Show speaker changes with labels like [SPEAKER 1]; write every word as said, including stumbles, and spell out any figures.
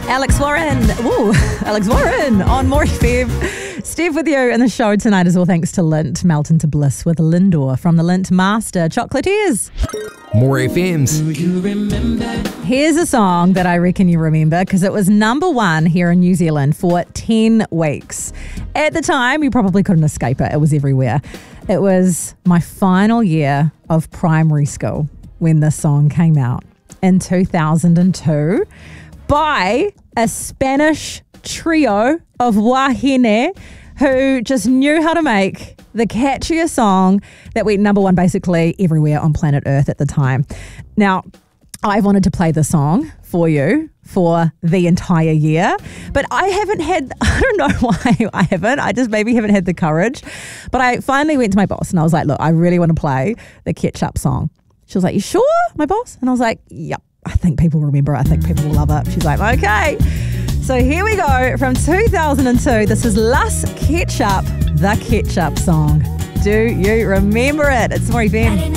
[SPEAKER 1] Alex Warren. Ooh, Alex Warren on More F M. Steve with you in the show tonight as well, thanks to Lindt. Melt into bliss with Lindor from the Lindt Master Chocolatiers.
[SPEAKER 2] More F Ms.
[SPEAKER 1] Here's a song that I reckon you remember because it was number one here in New Zealand for ten weeks. At the time, you probably couldn't escape it. It was everywhere. It was my final year of primary school when this song came out in two thousand two by a Spanish trio of wahine who just knew how to make the catchiest song that went number one basically everywhere on planet Earth at the time. Now, I wanted to play the song for you for the entire year, but I haven't had, I don't know why I haven't, I just maybe haven't had the courage, but I finally went to my boss and I was like, look, I really want to play the Ketchup song. She was like, you sure, my boss? And I was like, yep, I think people remember it. I think people will love it. She's like, okay. So here we go from two thousand two. This is Las Ketchup, the Ketchup song. Do you remember it? It's More F M.